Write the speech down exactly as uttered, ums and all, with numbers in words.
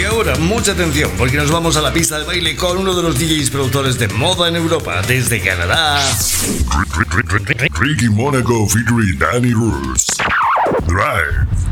Y ahora, mucha atención, porque nos vamos a la pista de baile con uno de los D Js productores de moda en Europa, desde Canadá. Ricky Monaco featuring Danny Roots. Drive.